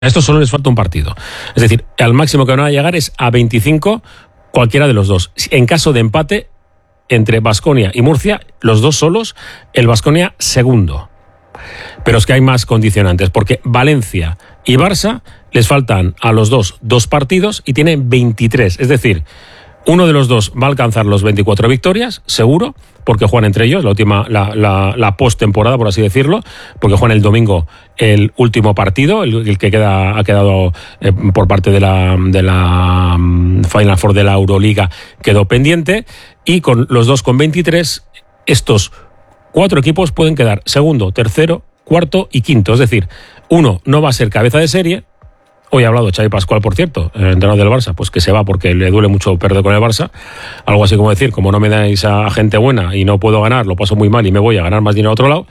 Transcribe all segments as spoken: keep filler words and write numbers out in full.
A esto solo les falta un partido. Es decir, al máximo que van a llegar es a veinticinco cualquiera de los dos. En caso de empate entre Baskonia y Murcia, los dos solos, el Baskonia segundo. Pero es que hay más condicionantes, porque Valencia y Barça les faltan a los dos dos partidos y tienen veintitrés. Es decir, uno de los dos va a alcanzar los veinticuatro victorias, seguro, porque juegan entre ellos, la última, la, la, la postemporada, por así decirlo, porque juegan el domingo el último partido, el, el que queda, ha quedado eh, por parte de la, de la um, Final Four de la Euroliga, quedó pendiente, y con los dos con veintitrés, estos cuatro equipos pueden quedar segundo, tercero, cuarto y quinto. Es decir, uno no va a ser cabeza de serie. Hoy ha hablado Xavi Pascual, por cierto, el entrenador del Barça, pues que se va porque le duele mucho perder con el Barça. Algo así como decir, como no me dais a gente buena y no puedo ganar, lo paso muy mal y me voy a ganar más dinero a otro lado.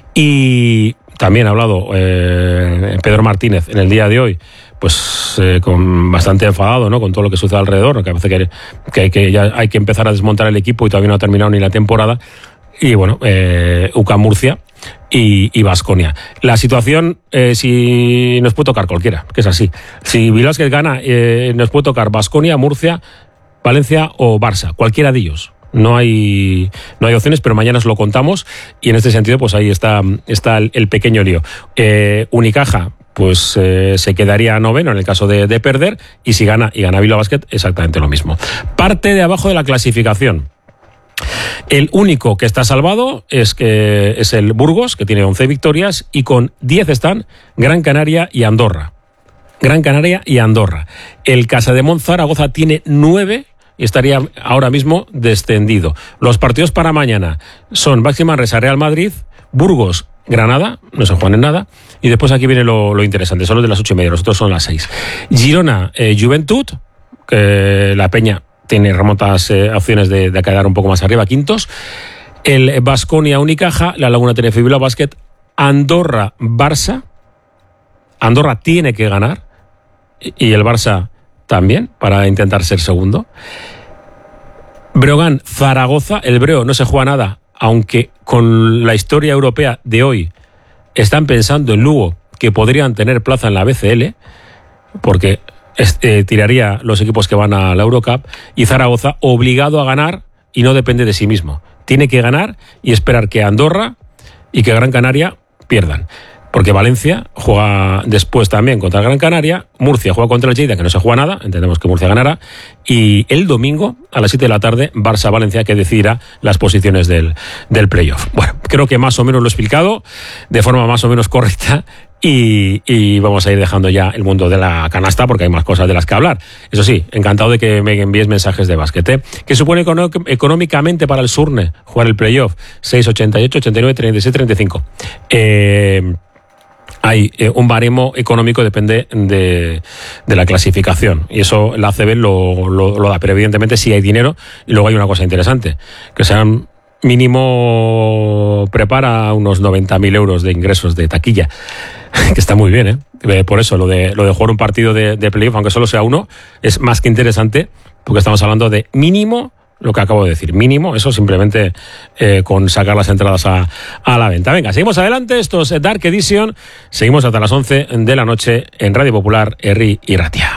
Y también ha hablado eh, Pedro Martínez en el día de hoy, pues eh, con bastante enfadado, ¿no?, con todo lo que sucede alrededor, que parece que, que, que ya hay que empezar a desmontar el equipo y todavía no ha terminado ni la temporada. Y bueno, eh, U C A M Murcia y Baskonia. La situación, eh, si nos puede tocar cualquiera, que es así. Si Velázquez gana, eh, nos puede tocar Baskonia, Murcia, Valencia o Barça, cualquiera de ellos. No hay, no hay opciones, pero mañana os lo contamos, y en este sentido, pues ahí está, está el, el pequeño lío. Eh, Unicaja, pues eh, se quedaría noveno en el caso de, de perder, y si gana y gana Bilbao Basket, exactamente lo mismo. Parte de abajo de la clasificación. El único que está salvado es que es el Burgos, que tiene once victorias, y con diez están Gran Canaria y Andorra. Gran Canaria y Andorra. El Casademont Zaragoza tiene nueve y estaría ahora mismo descendido. Los partidos para mañana son Baxi Manresa, Real Madrid, Burgos, Granada, no se juegan en nada, y después aquí viene lo, lo interesante, son los de las ocho y media, los otros son las seis. Girona, eh, Juventud, que la Peña tiene remotas eh, opciones de, de quedar un poco más arriba, quintos. El Baskonia Unicaja, la Laguna Tenerife Bilbao Basket, Andorra Barça. Andorra tiene que ganar y el Barça también para intentar ser segundo. Breogán Zaragoza, el Breo no se juega nada, aunque con la historia europea de hoy están pensando en Lugo que podrían tener plaza en la B C L, porque Este, tiraría los equipos que van a la Eurocup, y Zaragoza obligado a ganar y no depende de sí mismo. Tiene que ganar y esperar que Andorra y que Gran Canaria pierdan. Porque Valencia juega después también contra Gran Canaria, Murcia juega contra el Lleida, que no se juega nada, entendemos que Murcia ganará, y el domingo a las siete de la tarde Barça-Valencia, que decidirá las posiciones del, del playoff. Bueno, creo que más o menos lo he explicado de forma más o menos correcta. Y, y vamos a ir dejando ya el mundo de la canasta, porque hay más cosas de las que hablar. Eso sí, encantado de que me envíes mensajes de básquet, ¿eh? ¿Qué supone económicamente para el Surne jugar el playoff? seis, ochenta y ocho, ochenta y nueve, treinta y seis, treinta y cinco. Eh, hay eh, un baremo económico, depende de, de la clasificación. Y eso la A C B lo, lo, lo da. Pero evidentemente sí hay dinero. Y luego hay una cosa interesante, que sean mínimo prepara unos noventa mil euros de ingresos de taquilla, que está muy bien, ¿eh? Por eso lo de, lo de jugar un partido de, de playoff, aunque solo sea uno, es más que interesante, porque estamos hablando de mínimo, lo que acabo de decir, mínimo, eso simplemente eh, con sacar las entradas a, a la venta. Venga, seguimos adelante, esto es Dark Edition, seguimos hasta las once de la noche en Radio Popular, Herri y Ratia.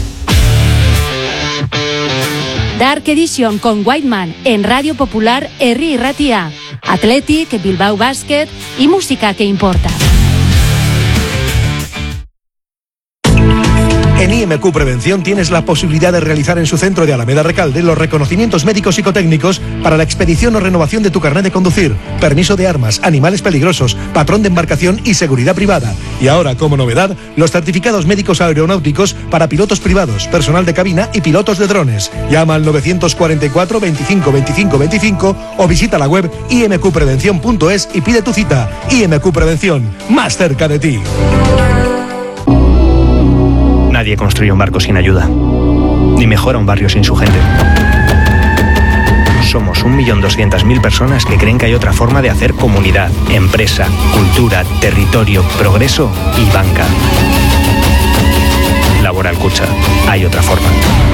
Dark Edition con Whiteman en Radio Popular, Herri y Ratia. Athletic, Bilbao Basket y música que importa. En I M Q Prevención tienes la posibilidad de realizar en su centro de Alameda Recalde los reconocimientos médicos psicotécnicos para la expedición o renovación de tu carnet de conducir, permiso de armas, animales peligrosos, patrón de embarcación y seguridad privada. Y ahora, como novedad, los certificados médicos aeronáuticos para pilotos privados, personal de cabina y pilotos de drones. Llama al novecientos cuarenta y cuatro, veinticinco, veinticinco, veinticinco o visita la web i m q prevención punto es y pide tu cita. I M Q Prevención, más cerca de ti. Nadie construye un barco sin ayuda, ni mejora un barrio sin su gente. Somos un millón doscientas mil personas que creen que hay otra forma de hacer comunidad, empresa, cultura, territorio, progreso y banca. Laboral Kutxa, hay otra forma.